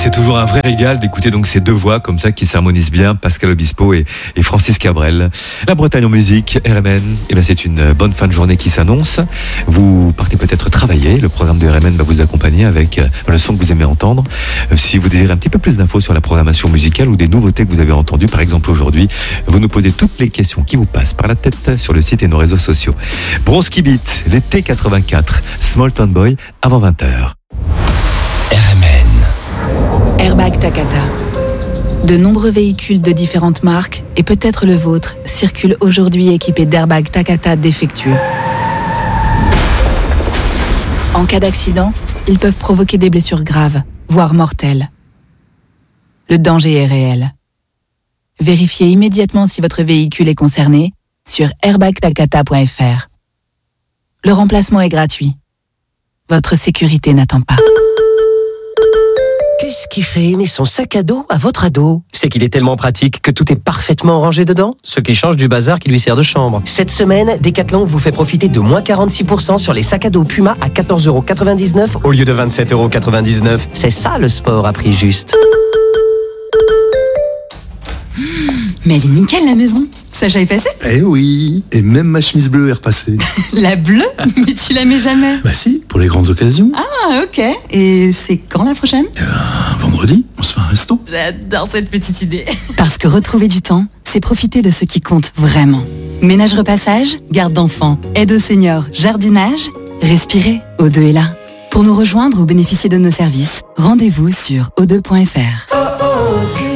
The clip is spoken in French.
C'est toujours un vrai régal d'écouter donc ces deux voix comme ça qui s'harmonisent bien, Pascal Obispo et Francis Cabrel. La Bretagne en musique, RMN, et ben c'est une bonne fin de journée qui s'annonce. Vous partez peut-être travailler, le programme de RMN va vous accompagner avec le son que vous aimez entendre. Si vous désirez un petit peu plus d'infos sur la programmation musicale ou des nouveautés que vous avez entendues, par exemple aujourd'hui, vous nous posez toutes les questions qui vous passent par la tête sur le site et nos réseaux sociaux. Bronski Beat, l'été 84, Small Town Boy, avant 20h. RMN. Airbag Takata. De nombreux véhicules de différentes marques, et peut-être le vôtre, circulent aujourd'hui équipés d'airbags Takata défectueux. En cas d'accident, ils peuvent provoquer des blessures graves, voire mortelles. Le danger est réel. Vérifiez immédiatement si votre véhicule est concerné sur airbagtakata.fr. Le remplacement est gratuit. Votre sécurité n'attend pas. Qu'est-ce qui fait aimer son sac à dos à votre ado? C'est qu'il est tellement pratique que tout est parfaitement rangé dedans. Ce qui change du bazar qui lui sert de chambre. Cette semaine, Decathlon vous fait profiter de moins 46% sur les sacs à dos Puma à 14,99€ au lieu de 27,99€. C'est ça le sport à prix juste. Mais elle est nickel la maison. Sacha est passé? Eh oui, et même ma chemise bleue est repassée. La bleue? Mais tu la mets jamais. Bah si, pour les grandes occasions. Ah ok. Et c'est quand la prochaine? Vendredi, on se fait un resto. J'adore cette petite idée. Parce que retrouver du temps, c'est profiter de ce qui compte vraiment. Ménage repassage, garde d'enfants, aide aux seniors, jardinage, respirez, O2 est là. Pour nous rejoindre ou bénéficier de nos services, rendez-vous sur o2.fr.